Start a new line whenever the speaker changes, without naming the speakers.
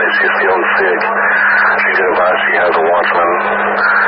She's feeling sick. She did advise she has a watchman